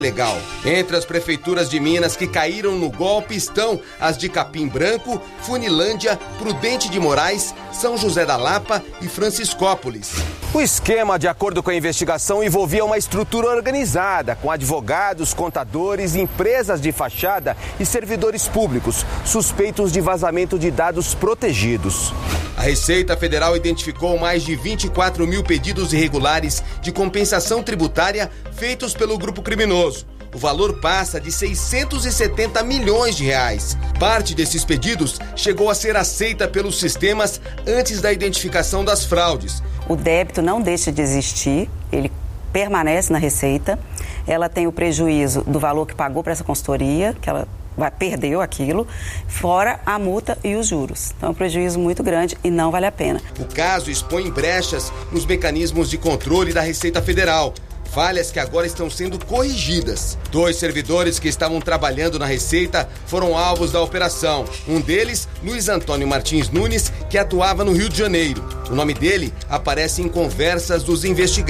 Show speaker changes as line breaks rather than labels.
legal. Entre as prefeituras de Minas que caíram no golpe estão as de Capim Branco, Funilândia, Prudente de Moraes, São José da Lapa e Franciscópolis.
O esquema, de acordo com a investigação, envolvia uma estrutura organizada, com advogados, contadores, empresas de fachada e servidores públicos, suspeitos de vazamento de dados protegidos.
A Receita Federal identificou mais de 24 mil pedidos irregulares de compensação tributária feitos pelo grupo criminoso. O valor passa de 670 milhões de reais. Parte desses pedidos chegou a ser aceita pelos sistemas antes da identificação das fraudes.
O débito não deixa de existir, ele permanece na Receita. Ela tem o prejuízo do valor que pagou para essa consultoria, que ela perdeu aquilo, fora a multa e os juros. Então é um prejuízo muito grande e não vale a pena.
O caso expõe brechas nos mecanismos de controle da Receita Federal. Falhas que agora estão sendo corrigidas. 2 servidores que estavam trabalhando na Receita foram alvos da operação. Um deles, Luiz Antônio Martins Nunes, que atuava no Rio de Janeiro. O nome dele aparece em conversas dos investigados.